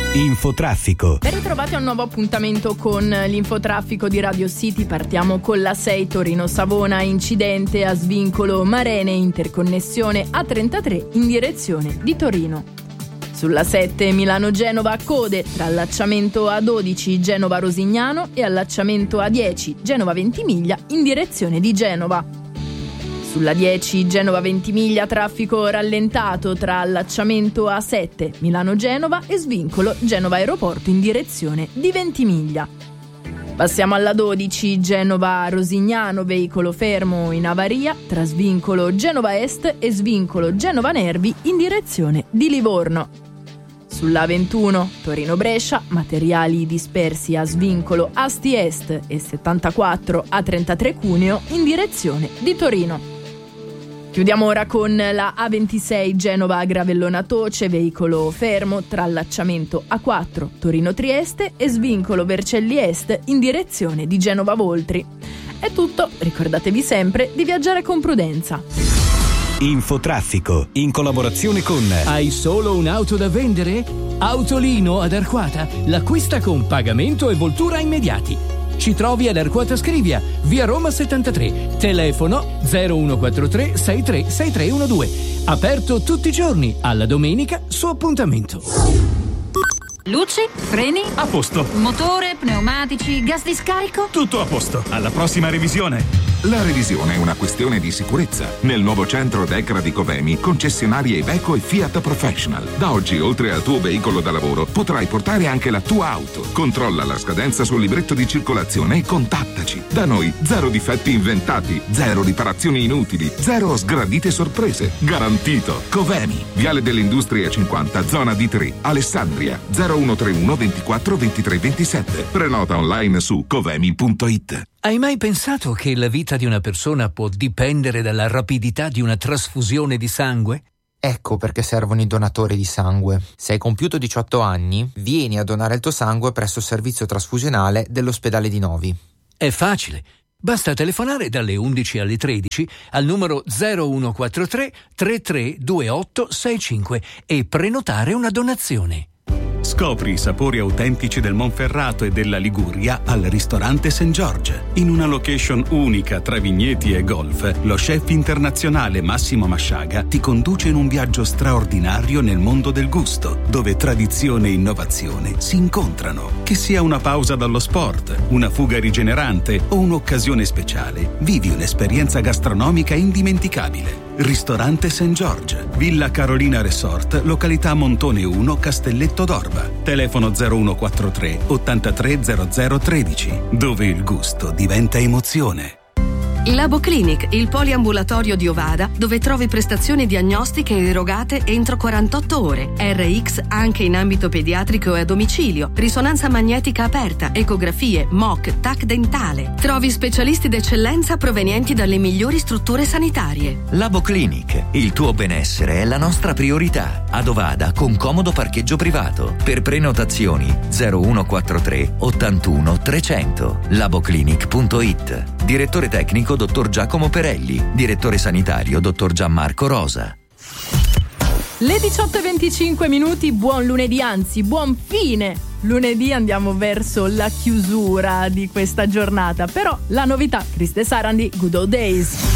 Infotraffico. Ben ritrovati a un nuovo appuntamento con l'infotraffico di Radio City. Partiamo con la 6 Torino-Savona, incidente a svincolo Marene, interconnessione A33 in direzione di Torino. Sulla 7 Milano-Genova, code tra allacciamento A12 Genova-Rosignano e allacciamento A10 Genova-Ventimiglia in direzione di Genova. Sulla 10 Genova-Ventimiglia, traffico rallentato tra allacciamento A7 Milano-Genova e svincolo Genova-Aeroporto in direzione di Ventimiglia. Passiamo alla 12 Genova-Rosignano, veicolo fermo in avaria tra svincolo Genova Est e svincolo Genova Nervi in direzione di Livorno. Sulla 21 Torino-Brescia, materiali dispersi a svincolo Asti Est e 74 A33 Cuneo in direzione di Torino. Chiudiamo ora con la A26 Genova-Gravellona Toce, veicolo fermo tra allacciamento A4 Torino-Trieste e svincolo Vercelli Est in direzione di Genova Voltri. È tutto, ricordatevi sempre di viaggiare con prudenza. Infotraffico, in collaborazione con... Hai solo un'auto da vendere? Autolino ad Arquata, l'acquista con pagamento e voltura immediati. Ci trovi ad Arquata Scrivia, via Roma 73, telefono 0143 636312. Aperto tutti i giorni, alla domenica su appuntamento. Luci, freni, a posto. motore, pneumatici, gas di scarico. Tutto a posto. Alla prossima revisione. La revisione è una questione di sicurezza. Nel nuovo centro Decra di Covemi, concessionarie Iveco e Fiat Professional. Da oggi, oltre al tuo veicolo da lavoro, potrai portare anche la tua auto. Controlla la scadenza sul libretto di circolazione e contattaci. Da noi, 0 difetti inventati, 0 riparazioni inutili, 0 sgradite sorprese. Garantito. Covemi, Viale delle Industrie 50, zona D3, Alessandria, 0131 24 23 27. Prenota online su covemi.it. Hai mai pensato che la vita di una persona può dipendere dalla rapidità di una trasfusione di sangue? Ecco perché servono i donatori di sangue. Se hai compiuto 18 anni, vieni a donare il tuo sangue presso il servizio trasfusionale dell'ospedale di Novi. È facile. Basta telefonare dalle 11 alle 13 al numero 0143 332865 e prenotare una donazione. Scopri i sapori autentici del Monferrato e della Liguria al ristorante St. George. In una location unica tra vigneti e golf, lo chef internazionale Massimo Masciaga ti conduce in un viaggio straordinario nel mondo del gusto, dove tradizione e innovazione si incontrano. Che sia una pausa dallo sport, una fuga rigenerante o un'occasione speciale, vivi un'esperienza gastronomica indimenticabile. Ristorante St. George, Villa Carolina Resort, località Montone 1, Castelletto d'Orba. Telefono 0143 830013, dove il gusto diventa emozione. Labo Clinic, il poliambulatorio di Ovada, dove trovi prestazioni diagnostiche erogate entro 48 ore, RX anche in ambito pediatrico e a domicilio, risonanza magnetica aperta, ecografie, MOC, TAC dentale. Trovi specialisti d'eccellenza provenienti dalle migliori strutture sanitarie. Labo Clinic, il tuo benessere è la nostra priorità. Ad Ovada con comodo parcheggio privato. Per prenotazioni 0143 81 300. laboclinic.it. Direttore tecnico dottor Giacomo Perelli, direttore sanitario dottor Gianmarco Rosa. Le 18:25, buon lunedì, anzi buon fine lunedì, andiamo verso la chiusura di questa giornata, però la novità, Chris De Sarandi, Good Old Days.